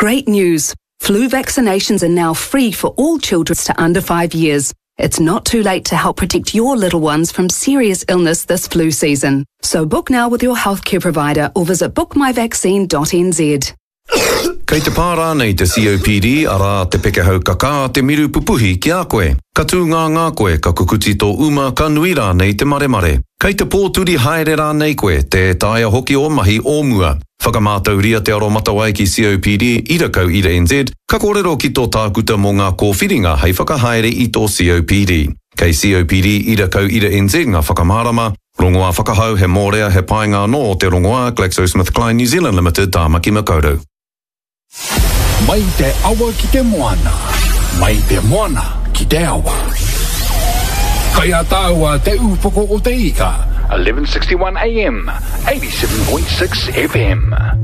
Great news. Flu vaccinations are now free for all children to under 5 years. It's not too late to help protect your little ones from serious illness this flu season. So book now with your healthcare provider or visit bookmyvaccine.nz. Kei te pārā nei te COPD, ara te pekehau kaka te miru pupuhi ki a koe. Ka tūngā ngā koe, ka kukuti tō uma, ka nui rā nei te maremare. Kei te pōturi haere rā nei koe, te taia hoki o mahi o mua. Whakamātauria te aromatawai ki COPD, irakau ira NZ, ka kōrero ki tō tākuta mō ngā kōwhiringa hei whakahaere i tō COPD. Kei COPD, irakau ira NZ ngā whakamārama, rongoā whakahau he mōrea he painga no o te rongoā GlaxoSmithKline New Zealand Limited tāmaki makaurau. Mai te awa ki te moana. Mai te moana ki te awa. Kaya tāua te upoko o te ika. 1161 AM, 87.6 FM.